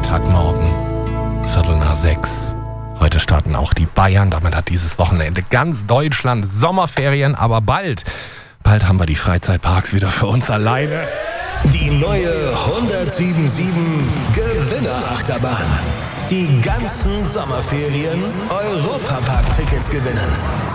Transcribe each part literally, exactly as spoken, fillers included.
Freitagmorgen, Viertel nach sechs. Heute starten auch die Bayern. Damit hat dieses Wochenende ganz Deutschland Sommerferien. Aber bald, bald haben wir die Freizeitparks wieder für uns alleine. Die neue hundertsieben Gewinner-Achterbahn. Die ganzen Sommerferien Europapark-Tickets gewinnen.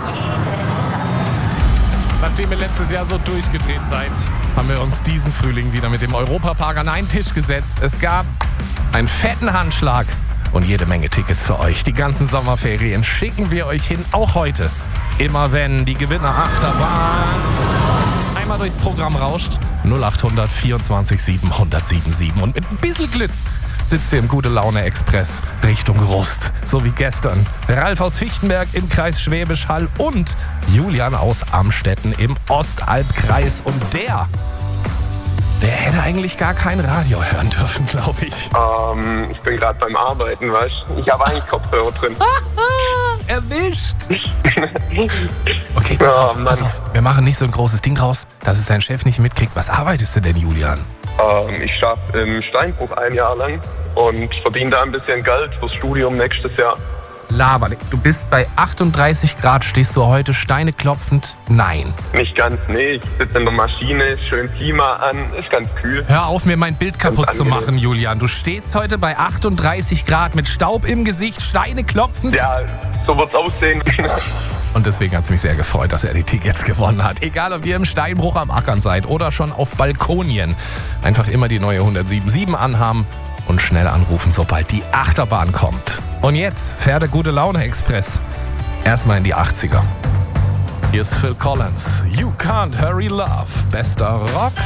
Nachdem ihr letztes Jahr so durchgedreht seid, haben wir uns diesen Frühling wieder mit dem Europapark an einen Tisch gesetzt. Es gab einen fetten Handschlag und jede Menge Tickets für euch. Die ganzen Sommerferien schicken wir euch hin, auch heute. Immer wenn die Gewinner-Achterbahn einmal durchs Programm rauscht. null acht hundert vierundzwanzig sieben hundert siebenundsiebzig. Und mit ein bisschen Glitz sitzt ihr im Gute-Laune-Express Richtung Rust. So wie gestern. Ralf aus Fichtenberg im Kreis Schwäbisch Hall und Julian aus Amstetten im Ostalbkreis. Und der, der hätte eigentlich gar kein Radio hören dürfen, glaube ich. Ähm, ich bin gerade beim Arbeiten, weißt du? Ich habe eigentlich Kopfhörer drin. Erwischt! Okay, pass auf, Oh, pass Mann. auf. Wir machen nicht so ein großes Ding raus, dass es dein Chef nicht mitkriegt. Was arbeitest du denn, Julian? Ähm, ich arbeite im Steinbruch ein Jahr lang und verdiene da ein bisschen Geld fürs Studium nächstes Jahr. Laber, du bist bei achtunddreißig Grad, stehst du heute Steine klopfend? Nein. Nicht ganz, nee, ich sitze in der Maschine, schön Klima an, ist ganz kühl. Hör auf, mir mein Bild kaputt Ganz zu angenehm. machen, Julian. Du stehst heute bei achtunddreißig Grad mit Staub im Gesicht, Steine klopfend. Ja, so wird's aussehen. Und deswegen hat es mich sehr gefreut, dass er die Tickets gewonnen hat. Egal, ob ihr im Steinbruch am Ackern seid oder schon auf Balkonien. Einfach immer die neue hundertsiebenundsiebzig anhaben und schnell anrufen, sobald die Achterbahn kommt. Und jetzt fährt der Gute-Laune-Express erstmal in die achtziger. Hier ist Phil Collins. You Can't Hurry Love. Bester Rock.